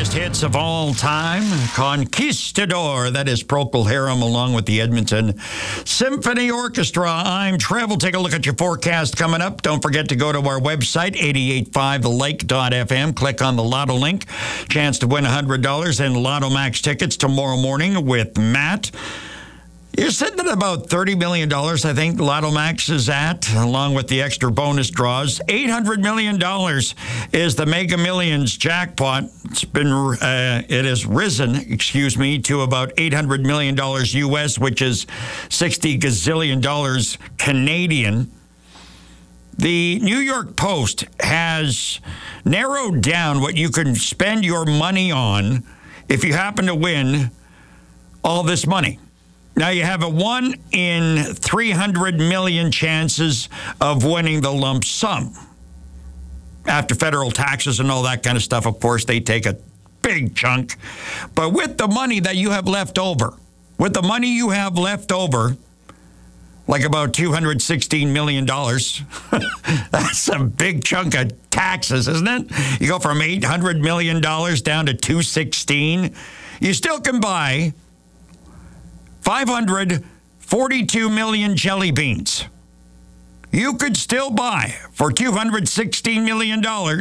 greatest hits of all time. Conquistador, that is Procol Harum, along with the Edmonton Symphony Orchestra. I'm Trev. We'll take a look at your forecast coming up. Don't forget to go to our website, 885thelake.fm. Click on the Lotto link. Chance to win $100 in Lotto Max tickets tomorrow morning with Matt. You're sitting at about $30 million, I think Lotto Max is at, along with the extra bonus draws. $800 million is the Mega Millions jackpot. It has risen, to about $800 million US, which is $60 gazillion Canadian. The New York Post has narrowed down what you can spend your money on if you happen to win all this money. Now, you have a 1 in 300 million chances of winning the lump sum. After federal taxes and all that kind of stuff, of course, they take a big chunk. But with the money that you have left over, like about $216 million, that's a big chunk of taxes, isn't it? You go from $800 million down to $216. You still can buy 542 million jelly beans. You could still buy for $216 million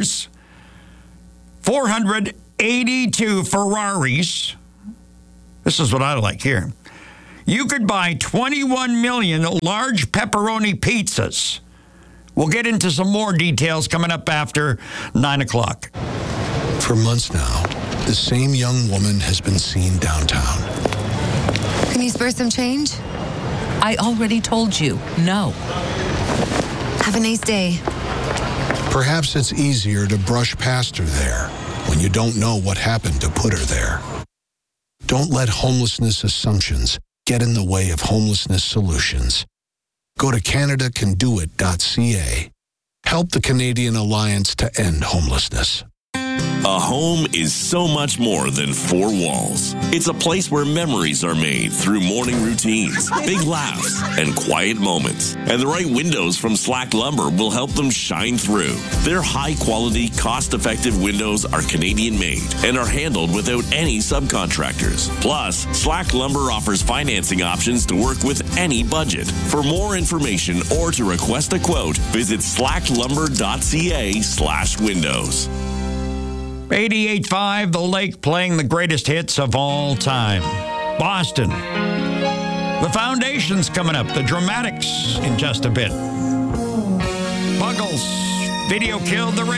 482 Ferraris. This is what I like here. You could buy 21 million large pepperoni pizzas. We'll get into some more details coming up after 9 o'clock. For months now, the same young woman has been seen downtown. Can you spare some change? I already told you, no. Have a nice day. Perhaps it's easier to brush past her there when you don't know what happened to put her there. Don't let homelessness assumptions get in the way of homelessness solutions. Go to CanadaCanDoIt.ca. Help the Canadian Alliance to End Homelessness. A home is so much more than four walls. It's a place where memories are made through morning routines, big laughs, and quiet moments. And the right windows from Slack Lumber will help them shine through. Their high-quality, cost-effective windows are Canadian-made and are handled without any subcontractors. Plus, Slack Lumber offers financing options to work with any budget. For more information or to request a quote, visit slacklumber.ca/windows. 88.5, The Lake, playing the greatest hits of all time. Boston. The Foundation's coming up. The Dramatics in just a bit. Buggles. Video killed the